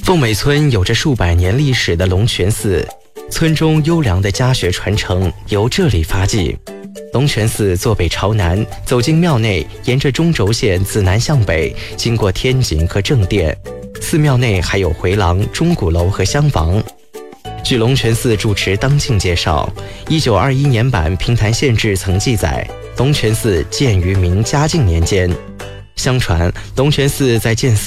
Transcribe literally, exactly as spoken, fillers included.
凤美村有着数百年历史的龙泉寺，村中优良的家学传承由这里发迹。龙泉寺坐北朝南，走进庙内，沿着中轴线自南向北，经过天井和正殿。寺庙内还有回廊、钟鼓楼和厢房。据龙泉寺住持当庆介绍，一九二一年版平潭县志曾记载，龙泉寺建于明嘉靖年间。相传龙泉寺在建寺